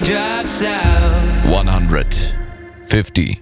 drops out. 150,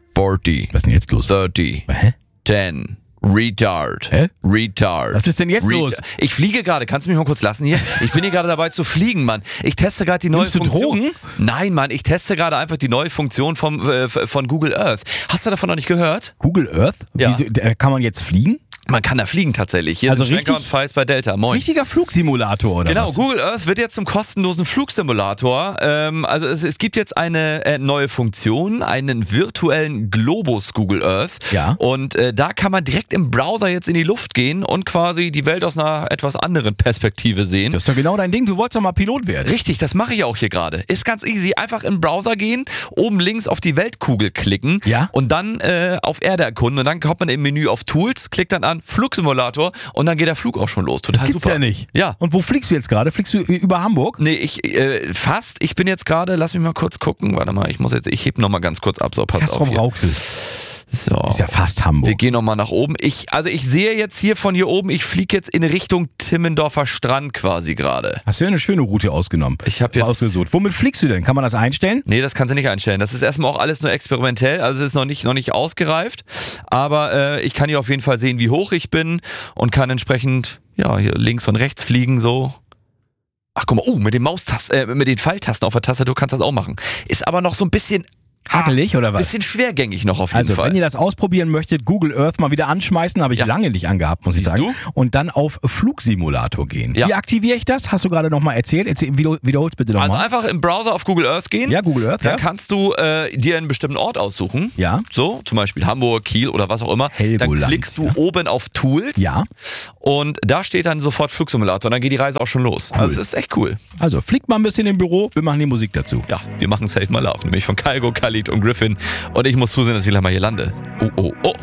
40, Was ist denn jetzt los? 30, Hä? 10, Retard. Hä? Retard. Was ist denn jetzt los? Ich fliege gerade. Kannst du mich mal kurz lassen hier? Ich bin hier gerade dabei zu fliegen, Mann. Ich teste gerade die neue Nimmst du Funktion. Drogen? Nein, Mann. Ich teste gerade einfach die neue Funktion von Google Earth. Hast du davon noch nicht gehört? Google Earth? Ja. Wieso, kann man jetzt fliegen? Man kann da fliegen tatsächlich. Hier Also sind Schwenker und richtig- Feist bei Delta. Moin. Richtiger Flugsimulator, oder Genau, was? Google Earth wird jetzt zum kostenlosen Flugsimulator. Also es gibt jetzt eine neue Funktion, einen virtuellen Globus Google Earth. Ja. Und da kann man direkt im Browser jetzt in die Luft gehen und quasi die Welt aus einer etwas anderen Perspektive sehen. Das ist doch genau dein Ding. Du wolltest doch mal Pilot werden. Richtig, das mache ich auch hier gerade. Ist ganz easy. Einfach im Browser gehen, oben links auf die Weltkugel klicken Ja. und dann auf Erde erkunden. Und dann kommt man im Menü auf Tools, klickt dann an Flugsimulator und dann geht der Flug auch schon los. Total Das gibt's super. ja nicht. Ja. Und wo fliegst du jetzt gerade? Fliegst du über Hamburg? Nee, fast. Ich bin jetzt gerade, lass mich mal kurz gucken. Warte mal, ich heb noch mal ganz kurz ab. So, pass auf Castrum hier. Rauxel. So. Ist ja fast Hamburg. Wir gehen noch mal nach oben. Ich sehe jetzt hier von hier oben, ich fliege jetzt in Richtung Timmendorfer Strand quasi gerade. Hast du ja eine schöne Route ausgenommen. Ich habe jetzt... Ausgesucht. Womit fliegst du denn? Kann man das einstellen? Nee, das kannst du nicht einstellen. Das ist erstmal auch alles nur experimentell, also es ist noch nicht ausgereift. Aber ich kann hier auf jeden Fall sehen, wie hoch ich bin und kann entsprechend hier links und rechts fliegen so. Ach guck mal, mit den mit den Pfeiltasten auf der Tastatur kannst du das auch machen. Ist aber noch so ein bisschen Hakelig oder was? bisschen schwergängig noch auf jeden Also, Fall. wenn ihr das ausprobieren möchtet, Google Earth mal wieder anschmeißen, habe ich Ja. lange nicht angehabt, muss ich Siehst sagen. Und dann auf Flugsimulator gehen. Ja. Wie aktiviere ich das? Hast du gerade nochmal erzählt? Wiederhol's bitte Also nochmal. einfach im Browser auf Google Earth gehen. Ja, Google Earth, Dann ja. kannst du dir einen bestimmten Ort aussuchen. Ja. So, zum Beispiel Hamburg, Kiel oder was auch immer. Dann Helgoland, klickst du ja. oben auf Tools. Ja. Und da steht dann sofort Flugsimulator. Und dann geht die Reise auch schon los. Also es ist echt cool. Also, fliegt mal ein bisschen im Büro, wir machen die Musik dazu. Ja, wir machen Save My Love. Nämlich von Kaigo, Khalid und Griffin. Und ich muss zusehen, dass ich gleich mal hier lande. Oh, oh, oh.